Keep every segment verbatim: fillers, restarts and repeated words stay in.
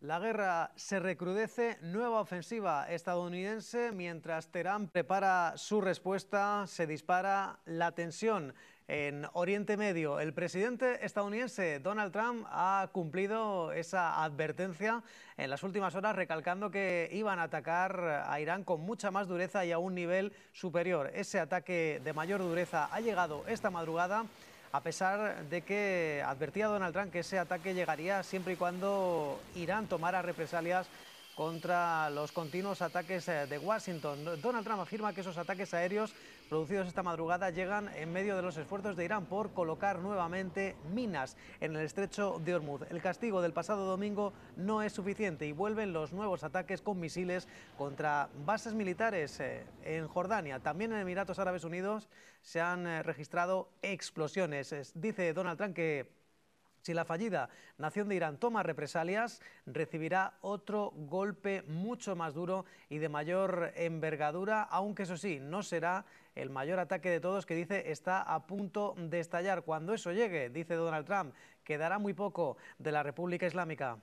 La guerra se recrudece, nueva ofensiva estadounidense, mientras Teherán prepara su respuesta, se dispara la tensión en Oriente Medio. El presidente estadounidense Donald Trump ha cumplido esa advertencia en las últimas horas, recalcando que iban a atacar a Irán con mucha más dureza y a un nivel superior. Ese ataque de mayor dureza ha llegado esta madrugada, a pesar de que advertía Donald Trump que ese ataque llegaría siempre y cuando Irán tomara represalias contra los continuos ataques de Washington. Donald Trump afirma que esos ataques aéreos producidos esta madrugada llegan en medio de los esfuerzos de Irán por colocar nuevamente minas en el estrecho de Hormuz. El castigo del pasado domingo no es suficiente y vuelven los nuevos ataques con misiles contra bases militares en Jordania. También en Emiratos Árabes Unidos se han registrado explosiones. Dice Donald Trump que si la fallida nación de Irán toma represalias, recibirá otro golpe mucho más duro y de mayor envergadura, aunque eso sí, no será el mayor ataque de todos, que dice está a punto de estallar. Cuando eso llegue, dice Donald Trump, quedará muy poco de la República Islámica.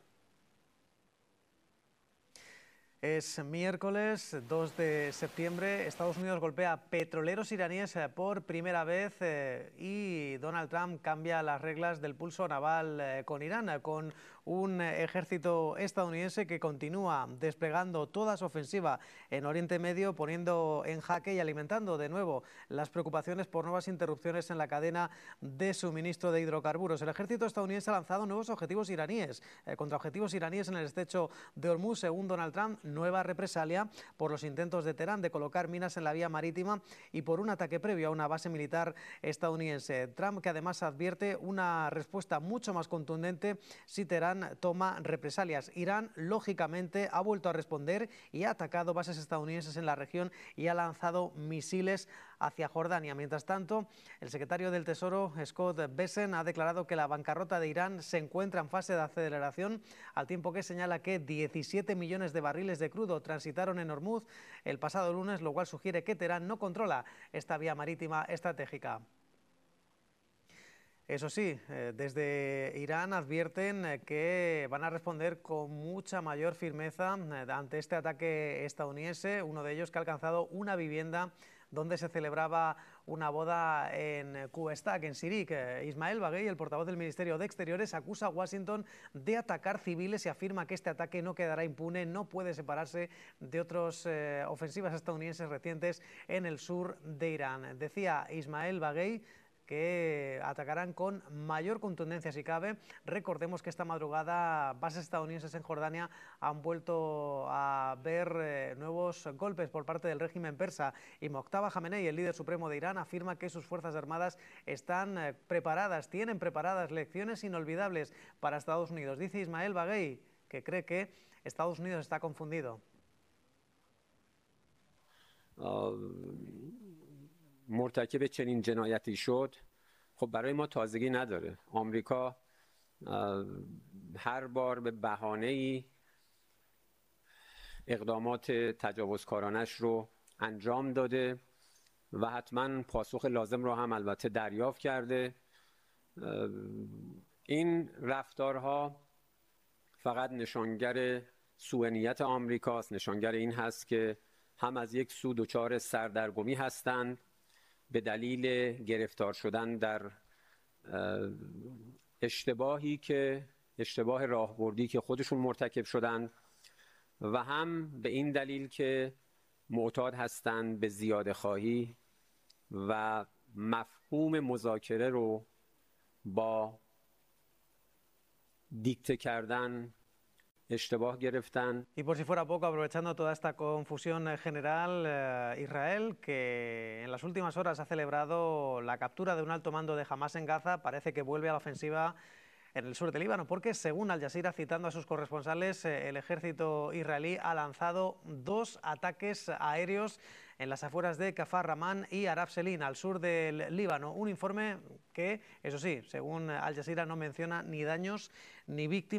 Es miércoles dos de septiembre, Estados Unidos golpea petroleros iraníes por primera vez eh, y Donald Trump cambia las reglas del pulso naval eh, con Irán, con un ejército estadounidense que continúa desplegando toda su ofensiva en Oriente Medio, poniendo en jaque y alimentando de nuevo las preocupaciones por nuevas interrupciones en la cadena de suministro de hidrocarburos. El ejército estadounidense ha lanzado nuevos objetivos iraníes, eh, contra objetivos iraníes en el estrecho de Hormuz, según Donald Trump. Nueva represalia por los intentos de Teherán de colocar minas en la vía marítima y por un ataque previo a una base militar estadounidense. Trump, que además advierte una respuesta mucho más contundente si Teherán toma represalias. Irán, lógicamente, ha vuelto a responder y ha atacado bases estadounidenses en la región y ha lanzado misiles hacia Jordania. Mientras tanto, el secretario del Tesoro, Scott Bessent, ha declarado que la bancarrota de Irán se encuentra en fase de aceleración, al tiempo que señala que diecisiete millones de barriles de crudo transitaron en Hormuz el pasado lunes, lo cual sugiere que Teherán no controla esta vía marítima estratégica. Eso sí, desde Irán advierten que van a responder con mucha mayor firmeza ante este ataque estadounidense, uno de ellos que ha alcanzado una vivienda donde se celebraba una boda en Qusayr, en Sirik. Ismael Baghei, el portavoz del Ministerio de Exteriores, acusa a Washington de atacar civiles y afirma que este ataque no quedará impune, no puede separarse de otras eh, ofensivas estadounidenses recientes en el sur de Irán. Decía Ismael Baghei que atacarán con mayor contundencia si cabe. Recordemos que esta madrugada bases estadounidenses en Jordania han vuelto a ver eh, nuevos golpes por parte del régimen persa y Mojtaba Jamenei, el líder supremo de Irán, afirma que sus fuerzas armadas están eh, preparadas, tienen preparadas lecciones inolvidables para Estados Unidos. Dice Ismael Baghei que cree que Estados Unidos está confundido. Uh... مرتکب چنین جنایتی شد خب برای ما تازگی نداره. آمریکا هر بار به بهانه‌ای اقدامات تجاوزکارانش رو انجام داده و حتما پاسخ لازم رو هم البته دریافت کرده. این رفتارها فقط نشانگر سوء نیت آمریکاست، نشانگر این هست که هم از یک سو دچار سردرگمی هستند به دلیل گرفتار شدن در اشتباهی که اشتباه راهبردی که خودشون مرتکب شدن و هم به این دلیل که معتاد هستند به زیاده خواهی و مفهوم مذاکره رو با دیکته کردن اشتباه گرفتن. Y por si fuera poco, aprovechando toda esta confusión general, eh, Israel, que en las últimas horas ha celebrado la captura de un alto mando de Hamás en Gaza, parece que vuelve a la ofensiva en el sur del Líbano, porque según Al Jazeera, citando a sus corresponsales, eh, el ejército israelí ha lanzado dos ataques aéreos en las afueras de Kafar Ramán y Arab Selin, al sur del Líbano. Un informe que, eso sí, según Al Jazeera, no menciona ni daños ni víctimas.